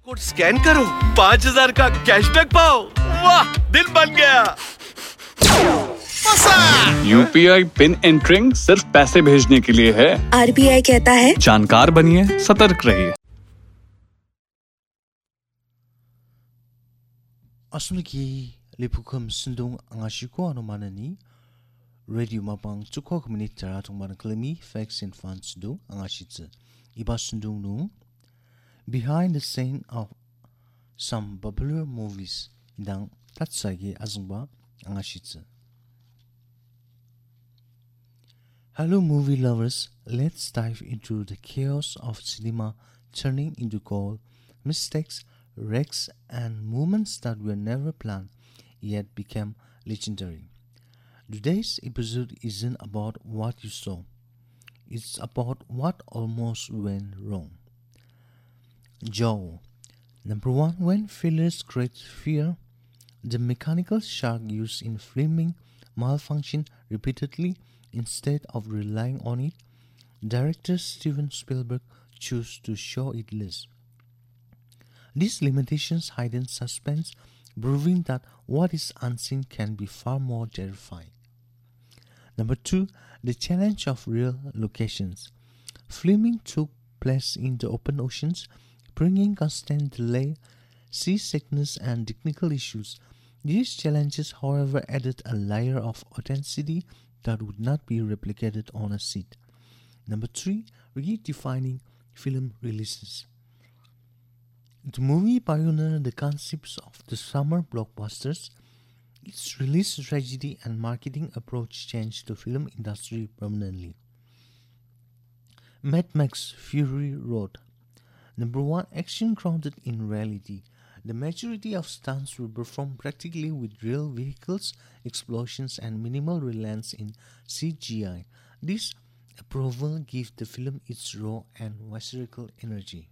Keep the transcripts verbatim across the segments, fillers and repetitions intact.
Code scan करो, पाँच हजार का कैशबैक पाओ। वाह, दिल बन गया। यूपीआई पिन एंटरिंग सिर्फ पैसे भेजने के लिए है। आरबीआई कहता है जानकार बनिए, सतर्क रहिए। असुनकी लिपुकम सुंदुंग अंगाशिको अनुमाननी radio mapang chukok minute tara tungban klemi facts and fun sundung angashitse iba sundung nu behind the scene of some popular movies indang tatsage azungba angashitse. Hello movie lovers, let's dive into the chaos of cinema, turning into gold, mistakes, wrecks and moments that were never planned yet became legendary. Today's episode isn't about what you saw, it's about what almost went wrong. Jaw. Number one, when failures create fear, the mechanical shark used in filming malfunctioned repeatedly instead of relying on it. Director Steven Spielberg chose to show it less. These limitations heighten suspense, proving that what is unseen can be far more terrifying. Number two, the challenge of real locations. Filming took place in the open oceans, bringing constant delay, seasickness, and technical issues. These challenges, however, added a layer of authenticity that would not be replicated on a set. Number three, redefining film releases. The movie pioneered the concepts of the summer blockbusters. Its release strategy and marketing approach changed the film industry permanently. Mad Max Fury Road. Number one, action grounded in reality. The majority of stunts were performed practically with real vehicles, explosions, and minimal reliance in C G I. This approval gave the film its raw and visceral energy.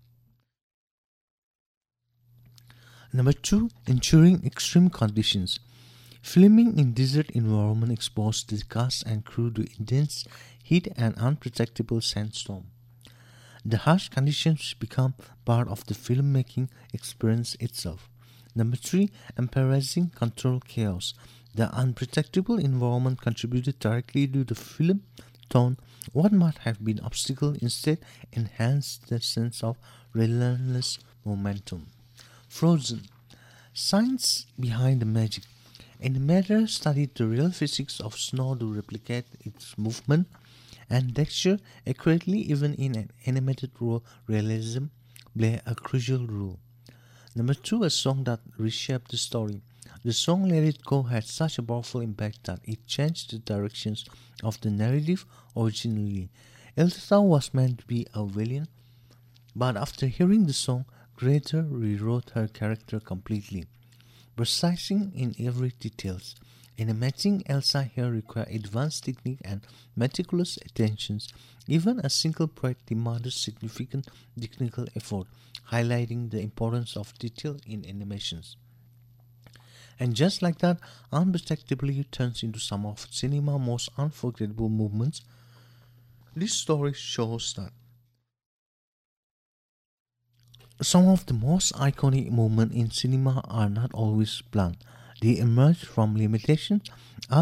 Number two, ensuring extreme conditions. Filming in desert environment exposed the cast and crew to intense heat and unpredictable sandstorm. The harsh conditions become part of the filmmaking experience itself. Number three, embarrassing control chaos. The unpredictable environment contributed directly to the film tone. What might have been obstacle instead enhanced the sense of relentless momentum. Frozen. Science behind the magic. Animators studied the real physics of snow to replicate its movement and texture accurately. Even in an animated role, realism played a crucial role. Number two, a song that reshaped the story. The song Let It Go had such a powerful impact that it changed the directions of the narrative originally. Elsa was meant to be a villain, but after hearing the song, Greta rewrote her character completely, precising in every details. Animating Elsa here required advanced technique and meticulous attentions. Even a single project demanded significant technical effort, highlighting the importance of detail in animations. And just like that, unmistakably turns into some of cinema's most unforgettable moments. This story shows that some of the most iconic moments in cinema are not always planned. They emerge from limitations,